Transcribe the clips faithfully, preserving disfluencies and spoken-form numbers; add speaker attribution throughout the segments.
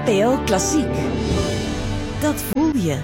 Speaker 1: N P O Klassiek. Dat voel je.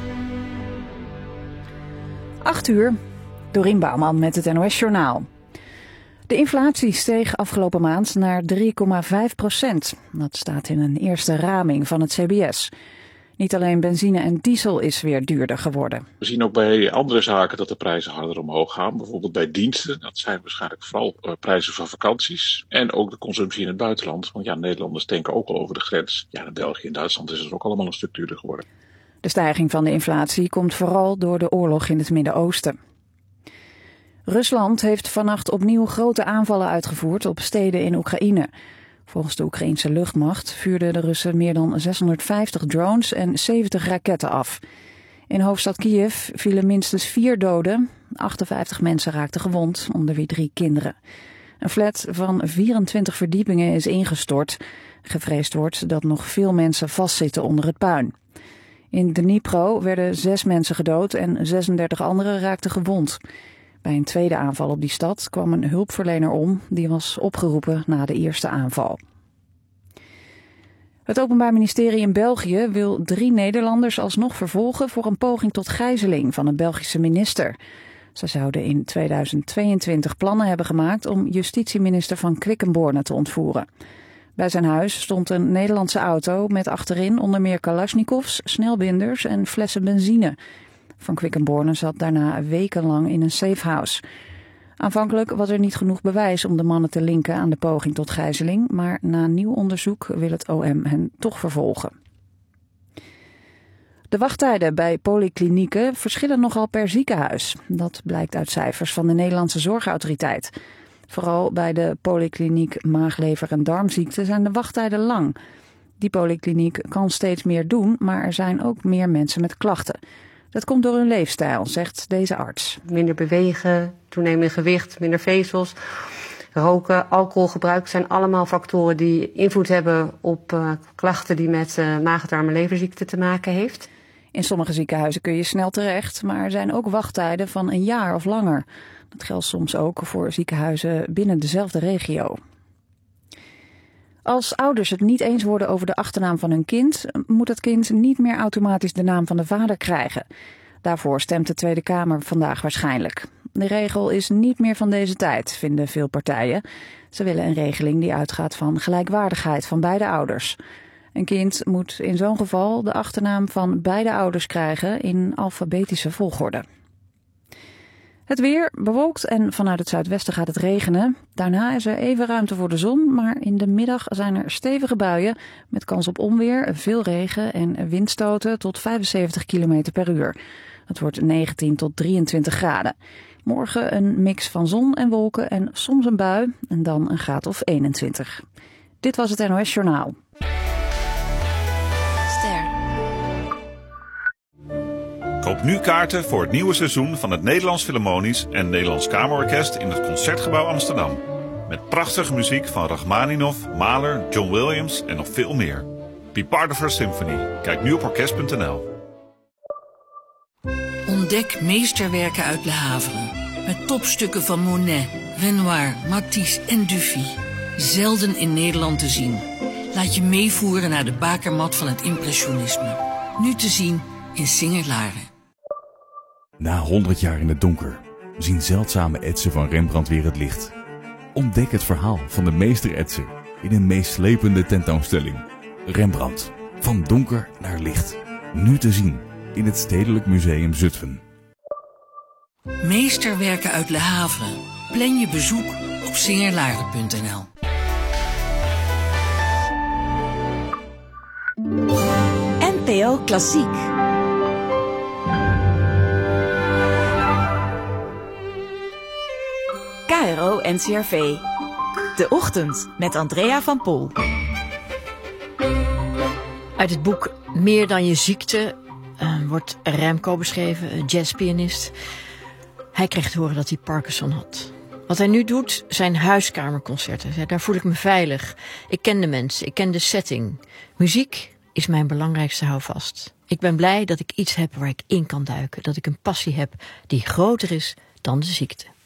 Speaker 2: acht uur. Dorien Bouwman met het N O S-journaal. De inflatie steeg afgelopen maand naar drie komma vijf procent. Dat staat in een eerste raming van het C B S. Niet alleen benzine en diesel is weer duurder geworden.
Speaker 3: We zien ook bij andere zaken dat de prijzen harder omhoog gaan. Bijvoorbeeld bij diensten. Dat zijn waarschijnlijk vooral uh, prijzen van vakanties. En ook de consumptie in het buitenland. Want ja, Nederlanders denken ook al over de grens. Ja, in België en Duitsland is het ook allemaal een stuk duurder geworden.
Speaker 2: De stijging van de inflatie komt vooral door de oorlog in het Midden-Oosten. Rusland heeft vannacht opnieuw grote aanvallen uitgevoerd op steden in Oekraïne. Volgens de Oekraïense luchtmacht vuurden de Russen meer dan zeshonderdvijftig drones en zeventig raketten af. In hoofdstad Kiev vielen minstens vier doden, achtenvijftig mensen raakten gewond, onder wie drie kinderen. Een flat van vierentwintig verdiepingen is ingestort. Gevreesd wordt dat nog veel mensen vastzitten onder het puin. In Dnipro werden zes mensen gedood en zesendertig anderen raakten gewond. Bij een tweede aanval op die stad kwam een hulpverlener om. Die was opgeroepen na de eerste aanval. Het Openbaar Ministerie in België wil drie Nederlanders alsnog vervolgen voor een poging tot gijzeling van een Belgische minister. Ze zouden in tweeduizend tweeëntwintig plannen hebben gemaakt om justitieminister Van Quickenborne te ontvoeren. Bij zijn huis stond een Nederlandse auto met achterin onder meer kalasjnikovs, snelbinders en flessen benzine. Van Quickenborne zat daarna wekenlang in een safehouse. Aanvankelijk was er niet genoeg bewijs om de mannen te linken aan de poging tot gijzeling, maar na nieuw onderzoek wil het O M hen toch vervolgen. De wachttijden bij polyklinieken verschillen nogal per ziekenhuis. Dat blijkt uit cijfers van de Nederlandse Zorgautoriteit. Vooral bij de polykliniek maag-lever- en darmziekten zijn de wachttijden lang. Die polykliniek kan steeds meer doen, maar er zijn ook meer mensen met klachten. Dat komt door hun leefstijl, zegt deze arts.
Speaker 4: Minder bewegen, toenemend gewicht, minder vezels, roken, alcoholgebruik zijn allemaal factoren die invloed hebben op uh, klachten die met uh, maag-darm- en leverziekten te maken heeft.
Speaker 2: In sommige ziekenhuizen kun je snel terecht, maar er zijn ook wachttijden van een jaar of langer. Dat geldt soms ook voor ziekenhuizen binnen dezelfde regio. Als ouders het niet eens worden over de achternaam van hun kind, moet het kind niet meer automatisch de naam van de vader krijgen. Daarvoor stemt de Tweede Kamer vandaag waarschijnlijk. De regel is niet meer van deze tijd, vinden veel partijen. Ze willen een regeling die uitgaat van gelijkwaardigheid van beide ouders. Een kind moet in zo'n geval de achternaam van beide ouders krijgen in alfabetische volgorde. Het weer bewolkt en vanuit het zuidwesten gaat het regenen. Daarna is er even ruimte voor de zon, maar in de middag zijn er stevige buien met kans op onweer, veel regen en windstoten tot vijfenzeventig kilometer per uur. Het wordt negentien tot drieëntwintig graden. Morgen een mix van zon en wolken en soms een bui en dan een graad of eenentwintig. Dit was het N O S-journaal.
Speaker 5: Koop nu kaarten voor het nieuwe seizoen van het Nederlands Philharmonisch en Nederlands Kamerorkest in het Concertgebouw Amsterdam. Met prachtige muziek van Rachmaninoff, Mahler, John Williams en nog veel meer. Be part of our symphony. Kijk nu op orkest punt n l.
Speaker 6: Ontdek meesterwerken uit Le Havre. Met topstukken van Monet, Renoir, Matisse en Dufy. Zelden in Nederland te zien. Laat je meevoeren naar de bakermat van het impressionisme. Nu te zien in Singer-Laren.
Speaker 7: Na honderd jaar in het donker zien zeldzame etsen van Rembrandt weer het licht. Ontdek het verhaal van de meesteretser in een meeslepende tentoonstelling. Rembrandt, van donker naar licht. Nu te zien in het Stedelijk Museum Zutphen.
Speaker 6: Meesterwerken uit Le Havre. Plan je bezoek op Singer-Laren punt n l.
Speaker 1: N P O Klassiek. K R O N C R V. De Ochtend met Andrea van Pol.
Speaker 8: Uit het boek Meer dan je ziekte uh, wordt Remco beschreven, een jazzpianist. Hij kreeg te horen dat hij Parkinson had. Wat hij nu doet zijn huiskamerconcerten. Daar voel ik me veilig. Ik ken de mensen, ik ken de setting. Muziek is mijn belangrijkste houvast. Ik ben blij dat ik iets heb waar ik in kan duiken. Dat ik een passie heb die groter is dan de ziekte.